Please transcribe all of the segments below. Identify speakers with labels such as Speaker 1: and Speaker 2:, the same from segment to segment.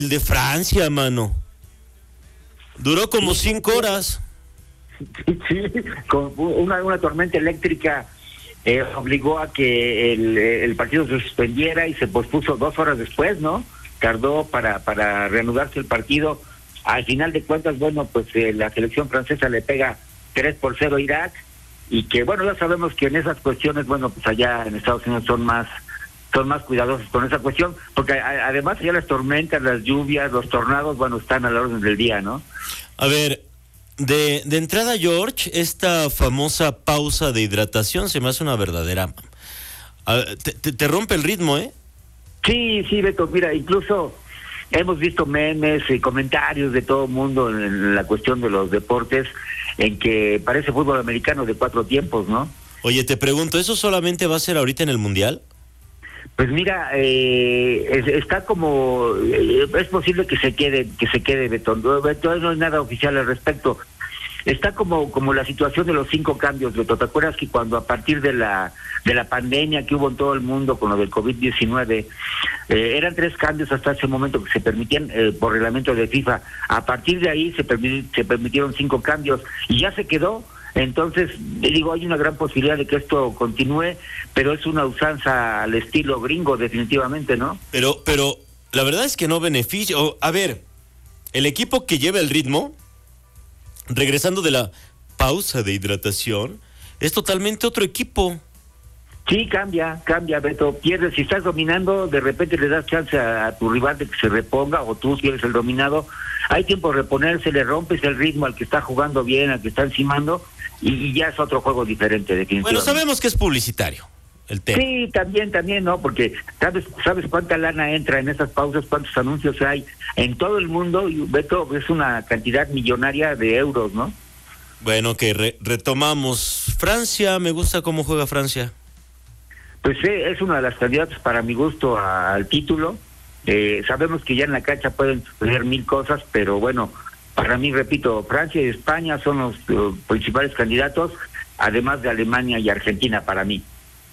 Speaker 1: El de Francia, mano. Duró como 5 horas.
Speaker 2: Sí, con una tormenta eléctrica obligó a que el partido se suspendiera y se pospuso 2 horas después, ¿no? Tardó para reanudarse el partido. Al final de cuentas, bueno, pues la selección francesa le pega 3-0 a Irak, y que, bueno, ya sabemos que en esas cuestiones, bueno, pues allá en Estados Unidos son más cuidadosos con esa cuestión, porque además ya las tormentas, las lluvias, los tornados, bueno, están a la orden del día, ¿no?
Speaker 1: A ver, de entrada, George, esta famosa pausa de hidratación se me hace una verdadera... te rompe el ritmo, ¿eh?
Speaker 2: Sí, Beto, mira, incluso hemos visto memes y comentarios de todo el mundo en la cuestión de los deportes, en que parece fútbol americano de 4 tiempos, ¿no?
Speaker 1: Oye, te pregunto, ¿eso solamente va a ser ahorita en el Mundial?
Speaker 2: Pues mira, está como, es posible que se quede Beto, no hay nada oficial al respecto. Está como la situación de los 5 cambios, Beto. ¿Te acuerdas que cuando a partir de la pandemia que hubo en todo el mundo con lo del COVID-19, eran 3 cambios hasta ese momento que se permitían por reglamento de FIFA? A partir de ahí se permitieron 5 cambios y ya se quedó. Entonces, digo, hay una gran posibilidad de que esto continúe, pero es una usanza al estilo gringo, definitivamente, ¿no?
Speaker 1: Pero la verdad es que no beneficia. A ver, el equipo que lleva el ritmo, regresando de la pausa de hidratación, es totalmente otro equipo.
Speaker 2: Sí, cambia, Beto. Pierdes, si estás dominando, de repente le das chance a tu rival de que se reponga, o tú si eres el dominado. Hay tiempo de reponerse, le rompes el ritmo al que está jugando bien, al que está encimando, y ya es otro juego diferente, definitivamente.
Speaker 1: Bueno, sabemos que es publicitario el tema.
Speaker 2: Sí, también, ¿no? Porque sabes cuánta lana entra en esas pausas, cuántos anuncios hay en todo el mundo, y Beto, es una cantidad millonaria de euros, ¿no?
Speaker 1: Bueno, que retomamos. Francia, me gusta cómo juega Francia.
Speaker 2: Pues es una de las candidatas para mi gusto al título. Sabemos que ya en la cancha pueden suceder 1000 cosas, pero bueno, para mí, repito, Francia y España son los principales candidatos, además de Alemania y Argentina para mí.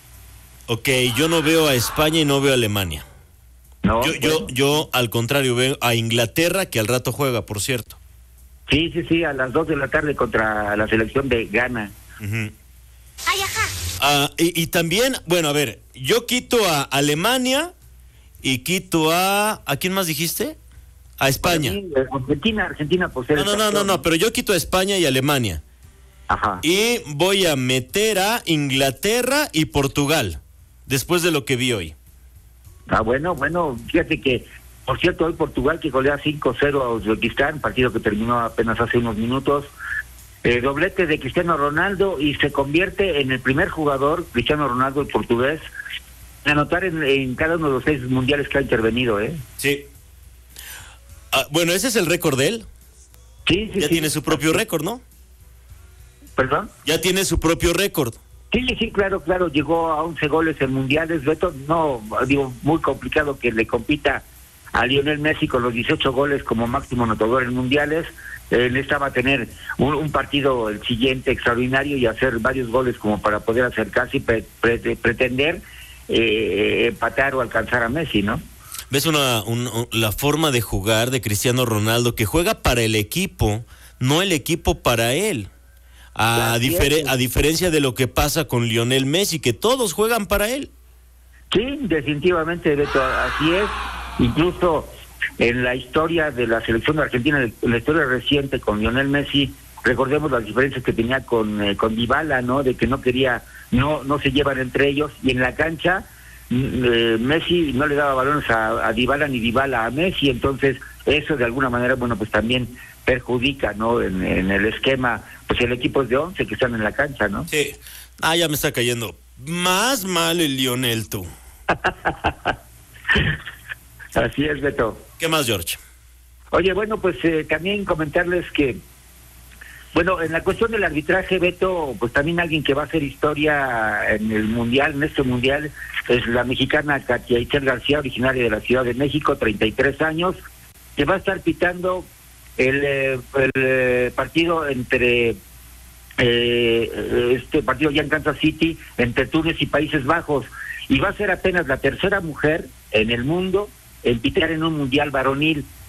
Speaker 1: Ok, yo no veo a España y no veo a Alemania.
Speaker 2: No,
Speaker 1: yo al contrario veo a Inglaterra, que al rato juega, por cierto.
Speaker 2: Sí, a las 2 de la tarde contra la selección de Ghana.
Speaker 1: Uh-huh. Ay, ajá. Y también, bueno, a ver, yo quito a Alemania y quito ¿a quién más dijiste? A España.
Speaker 2: Sí, Argentina por ser
Speaker 1: No, pero yo quito a España y Alemania.
Speaker 2: Ajá.
Speaker 1: Y voy a meter a Inglaterra y Portugal, después de lo que vi hoy.
Speaker 2: Bueno, fíjate que, por cierto, hoy Portugal que golea 5-0 a Uzbekistán, partido que terminó apenas hace unos minutos, doblete de Cristiano Ronaldo, y se convierte en el primer jugador, Cristiano Ronaldo, el portugués, en anotar en cada uno de los 6 mundiales que ha intervenido, ¿eh?
Speaker 1: Sí. Bueno, ese es el récord de él.
Speaker 2: Sí.
Speaker 1: Ya tiene su propio récord, ¿no?
Speaker 2: ¿Perdón?
Speaker 1: Ya tiene su propio récord.
Speaker 2: Sí, claro, llegó a 11 goles en mundiales, Beto. No, digo, muy complicado que le compita a Lionel Messi con los 18 goles como máximo anotador en mundiales. Necesitaba tener un partido el siguiente extraordinario y hacer varios goles como para poder acercarse y pretender empatar o alcanzar a Messi, ¿no?
Speaker 1: ¿Ves la forma de jugar de Cristiano Ronaldo, que juega para el equipo, no el equipo para él? A diferencia de lo que pasa con Lionel Messi, que todos juegan para él.
Speaker 2: Sí, definitivamente, Beto, así es. Incluso en la historia de la selección argentina, en la historia reciente con Lionel Messi, recordemos las diferencias que tenía con Dybala, ¿no? De que no se llevan entre ellos, y en la cancha Messi no le daba balones a Dybala ni Dybala a Messi. Entonces eso de alguna manera, bueno, pues también perjudica, ¿no? En el esquema, pues el equipo es de 11 que están en la cancha, ¿no?
Speaker 1: Sí. Ya me está cayendo más mal el Lionel, tú.
Speaker 2: Así es, Beto.
Speaker 1: ¿Qué más, George?
Speaker 2: Oye, bueno, pues también comentarles que, bueno, en la cuestión del arbitraje, Beto, pues también alguien que va a hacer historia en el mundial, en este mundial, es la mexicana Katia Itzel García, originaria de la Ciudad de México, 33 años, que va a estar pitando el partido entre este partido ya en Kansas City, entre Túnez y Países Bajos, y va a ser apenas la tercera mujer en el mundo en pitar en un mundial varonil.